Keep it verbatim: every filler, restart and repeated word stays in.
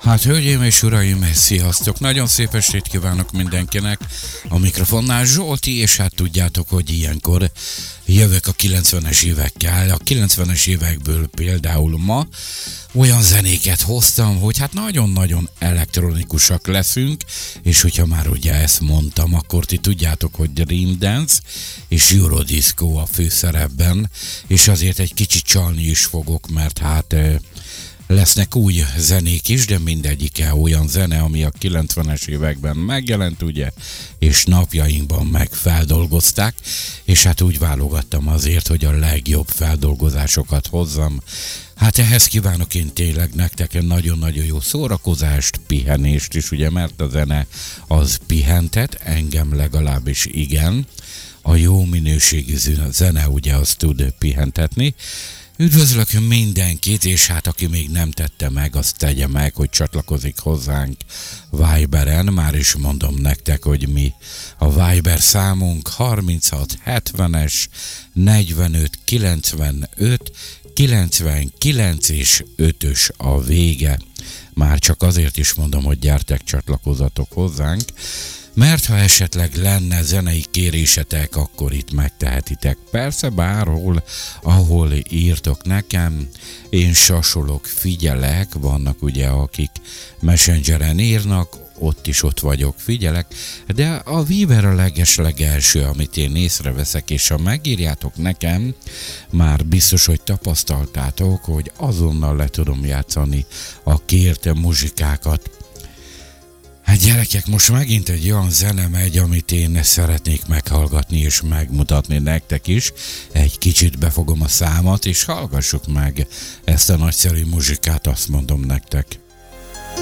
Hát, hölgyeim és uraim, sziasztok! Nagyon szép estét kívánok mindenkinek. A mikrofonnál Zsolti, és hát tudjátok, hogy ilyenkor jövök a kilencvenes évekkel. A kilencvenes évekből például ma olyan zenéket hoztam, hogy hát nagyon-nagyon elektronikusak leszünk, és hogyha már ugye ezt mondtam, akkor ti tudjátok, hogy Dream Dance és Eurodisco a főszerepben, és azért egy kicsit csalni is fogok, mert hát lesznek új zenék is, de mindegyike olyan zene, ami a kilencvenes években megjelent, ugye, és napjainkban meg feldolgozták, és hát úgy válogattam azért, hogy a legjobb feldolgozásokat hozzam. Hát ehhez kívánok én tényleg nektek nagyon-nagyon jó szórakozást, pihenést is, ugye, mert a zene az pihentet, engem legalábbis igen. A jó minőségű zene ugye az tud pihentetni. Üdvözlök mindenkit, és hát aki még nem tette meg, azt tegye meg, hogy csatlakozik hozzánk Viberen. Már is mondom nektek, hogy mi a Viber számunk harminchat hetvenes negyvenöt kilencvenöt kilencvenkilenc és ötös a vége. Már csak azért is mondom, hogy gyertek, csatlakozatok hozzánk, mert ha esetleg lenne zenei kérésetek, akkor itt megtehetitek. Persze bárhol, ahol írtok nekem, én sasolok, figyelek, vannak ugye akik Messengeren írnak, ott is ott vagyok, figyelek, de a Viber a leges-legelső, amit én észreveszek, és ha megírjátok nekem, már biztos, hogy tapasztaltátok, hogy azonnal le tudom játszani a kért muzsikákat. Hát gyerekek, most megint egy olyan zene megy, amit én szeretnék meghallgatni és megmutatni nektek is. Egy kicsit befogom a számat, és hallgassuk meg ezt a nagyszerű muzsikát, azt mondom nektek.